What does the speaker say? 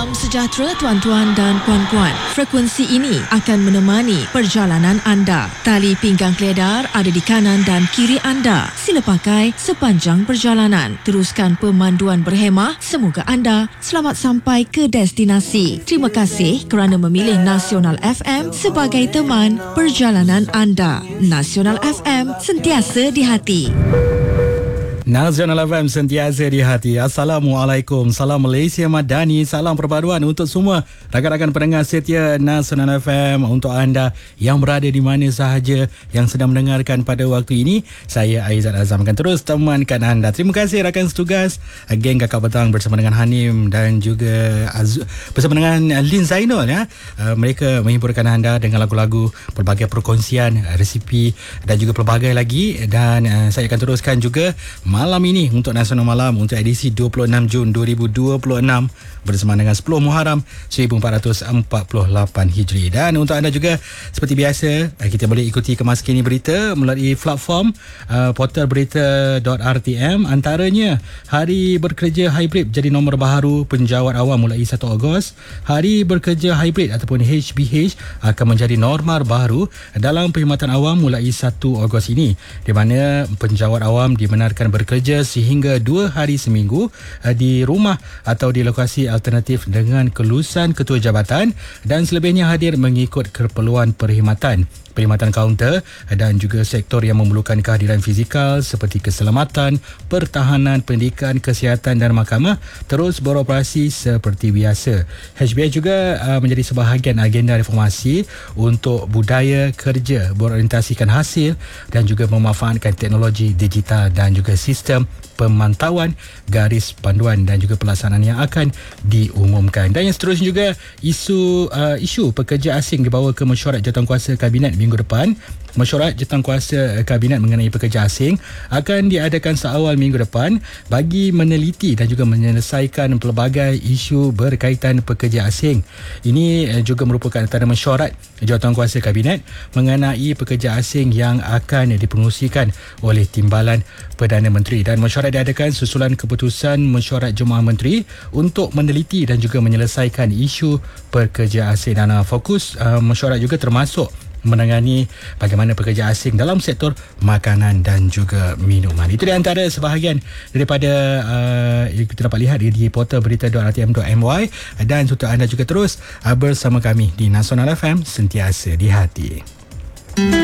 Salam sejahtera tuan-tuan dan puan-puan. Frekuensi ini akan menemani perjalanan anda. Tali pinggang keledar ada di kanan dan kiri anda. Sila pakai sepanjang perjalanan. Teruskan pemanduan berhemah. Semoga anda selamat sampai ke destinasi. Terima kasih kerana memilih Nasional FM sebagai teman perjalanan anda. Nasional FM, sentiasa di hati. Nasional FM, sentiasa di hati. Assalamualaikum. Salam Malaysia Madani. Salam perpaduan untuk semua rakan-rakan pendengar setia Nasional FM. Untuk anda yang berada di mana sahaja yang sedang mendengarkan pada waktu ini, saya Aizat Azam akan terus temankan anda. Terima kasih rakan setugas, geng Kakak Petang bersama dengan Hanim dan juga bersama dengan Lin Zainul ya. Mereka menghiburkan anda dengan lagu-lagu, pelbagai perkongsian, resipi dan juga pelbagai lagi. Dan saya akan teruskan juga malam ini untuk Nasional Malam untuk edisi 26 Jun 2026 bersama dengan 10 Muharram 1448 Hijri. Dan untuk anda juga, seperti biasa, kita boleh ikuti kemas kini berita melalui platform portalberita.rtm. Antaranya, Hari Bekerja Hybrid jadi nombor baharu penjawat awam mulai 1 Ogos. Hari Bekerja Hybrid ataupun HBH akan menjadi norma baru dalam perkhidmatan awam mulai 1 Ogos ini, di mana penjawat awam dibenarkan bekerja sehingga 2 hari seminggu di rumah atau di lokasi alternatif dengan kelulusan ketua jabatan, dan selebihnya hadir mengikut keperluan perkhidmatan kaunter dan juga sektor yang memerlukan kehadiran fizikal seperti keselamatan, pertahanan, pendidikan, kesihatan dan mahkamah terus beroperasi seperti biasa. HBH juga menjadi sebahagian agenda reformasi untuk budaya kerja berorientasikan hasil dan juga memanfaatkan teknologi digital dan juga sistem pemantauan garis panduan dan juga pelaksanaan yang akan diumumkan. Dan yang seterusnya juga, isu pekerja asing dibawa ke mesyuarat jawatankuasa Kabinet minggu depan. Mesyuarat jawatankuasa Kabinet mengenai pekerja asing akan diadakan seawal minggu depan bagi meneliti dan juga menyelesaikan pelbagai isu berkaitan pekerja asing. Ini juga merupakan antara mesyuarat jawatankuasa Kabinet mengenai pekerja asing yang akan dipengerusikan oleh Timbalan Perdana Menteri. Dan mesyuarat diadakan susulan keputusan mesyuarat Jemaah Menteri untuk meneliti dan juga menyelesaikan isu pekerja asing. Dan fokus mesyuarat juga termasuk menangani bagaimana pekerja asing dalam sektor makanan dan juga minuman. Itu di antara sebahagian daripada yang kita dapat lihat di portal berita.rtm.my. Dan untuk anda juga terus bersama kami di Nasional FM, sentiasa di hati.